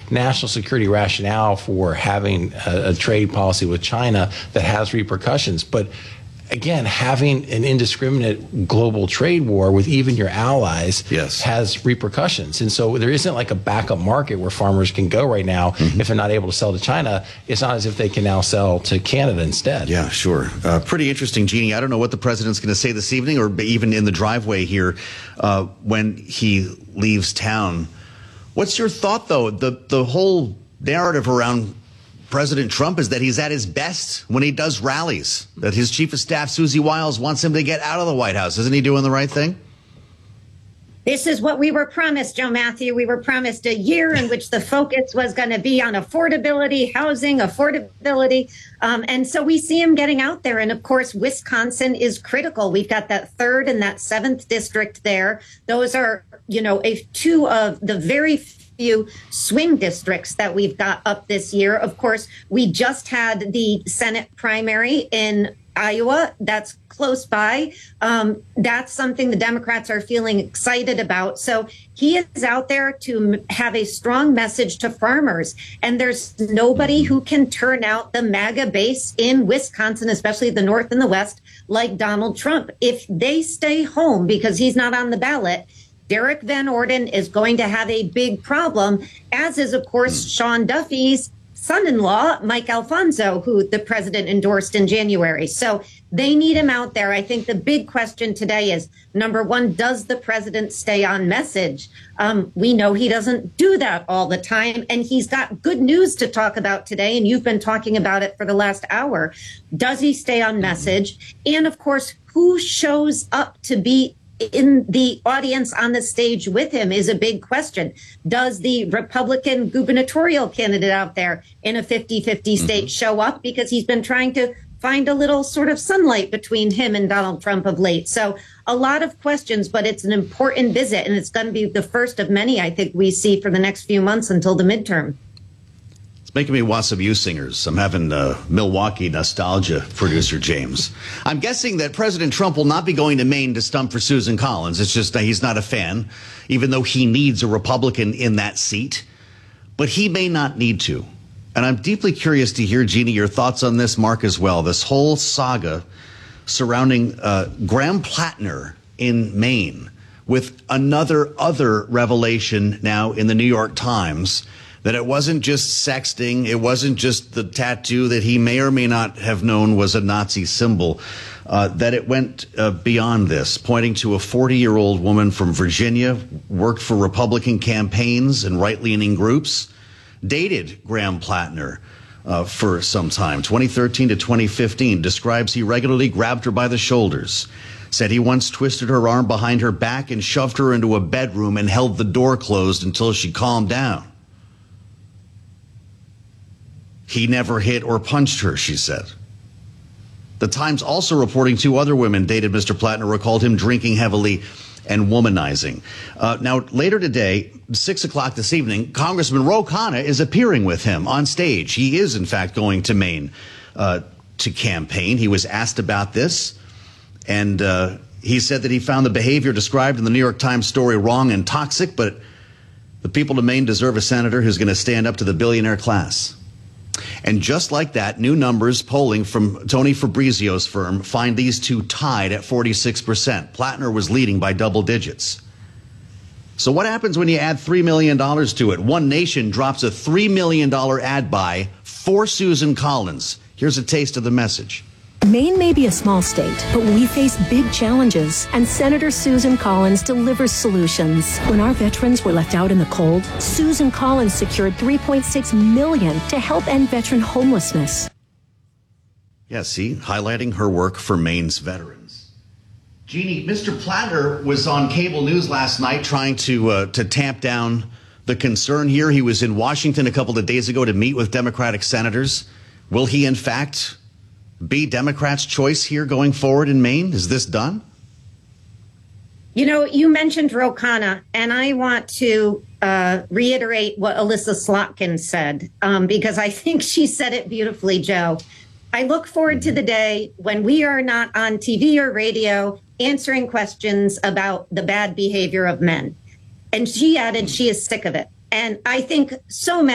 national security rationale for having a trade policy with China that has repercussions. But again, having an indiscriminate global trade war with even your allies has repercussions. And so there isn't like a backup market where farmers can go right now if they're not able to sell to China. It's not as if they can now sell to Canada instead. Yeah, sure. Pretty interesting, Jeannie. I don't know what the president's going to say this evening or even in the driveway here when he leaves town. What's your thought, though? The whole narrative around President Trump is that he's at his best when he does rallies, that his chief of staff, Susie Wiles, wants him to get out of the White House. Isn't he doing the right thing? This is what we were promised, Joe Matthew. We were promised a year in which the focus was going to be on affordability, housing, affordability. And so we see him getting out there. And of course, Wisconsin is critical. We've got that 3rd and that 7th district there. Those are, two of the very few swing districts that we've got up this year. Of course, we just had the Senate primary in Iowa. That's close by. That's something the Democrats are feeling excited about. So he is out there to have a strong message to farmers. And there's nobody who can turn out the MAGA base in Wisconsin, especially the North and the West, like Donald Trump. If they stay home because he's not on the ballot, Derek Van Orden is going to have a big problem, as is, of course, Sean Duffy's son-in-law, Mike Alfonso, who the president endorsed in January. So they need him out there. I think the big question today is, number one, does the president stay on message? We know he doesn't do that all the time, and he's got good news to talk about today, and you've been talking about it for the last hour. Does he stay on message? And, of course, who shows up to be in the audience on the stage with him is a big question. Does the Republican gubernatorial candidate out there in a 50-50 state show up? Because he's been trying to find a little sort of sunlight between him and Donald Trump of late. So a lot of questions, but it's an important visit, and it's going to be the first of many, I think, we see for the next few months until the midterm. It's making me want some U-singers. I'm having Milwaukee nostalgia, producer James. I'm guessing that President Trump will not be going to Maine to stump for Susan Collins. It's just that he's not a fan, even though he needs a Republican in that seat. But he may not need to. And I'm deeply curious to hear, Jeannie, your thoughts on this, Mark, as well. This whole saga surrounding Graham Plattner in Maine, with other revelation now in the New York Times, that it wasn't just sexting, it wasn't just the tattoo that he may or may not have known was a Nazi symbol, that it went beyond this, pointing to a 40-year-old woman from Virginia, worked for Republican campaigns and right-leaning groups, dated Graham Plattner for some time, 2013 to 2015, describes he regularly grabbed her by the shoulders, said he once twisted her arm behind her back and shoved her into a bedroom and held the door closed until she calmed down. He never hit or punched her, she said. The Times also reporting 2 other women dated Mr. Plattner recalled him drinking heavily and womanizing. Now, later today, 6 o'clock this evening, Congressman Ro Khanna is appearing with him on stage. He is, in fact, going to Maine to campaign. He was asked about this, and he said that he found the behavior described in the New York Times story wrong and toxic, but the people of Maine deserve a senator who's going to stand up to the billionaire class. And just like that, new numbers polling from Tony Fabrizio's firm find these two tied at 46%. Plattner was leading by double digits. So what happens when you add $3 million to it? One Nation drops a $3 million ad buy for Susan Collins. Here's a taste of the message. Maine may be a small state, but we face big challenges, and Senator Susan Collins delivers solutions. When our veterans were left out in the cold, Susan Collins secured $3.6 million to help end veteran homelessness. Yeah, see, highlighting her work for Maine's veterans. Jeannie, Mr. Plattner was on cable news last night trying to tamp down the concern here. He was in Washington a couple of days ago to meet with Democratic senators. Will he, in fact, be Democrats' choice here going forward in Maine? Is this done? You know, you mentioned Ro Khanna, and I want to reiterate what Alyssa Slotkin said, because I think she said it beautifully, Joe. I look forward to the day when we are not on TV or radio answering questions about the bad behavior of men. And she added she is sick of it. And I think so many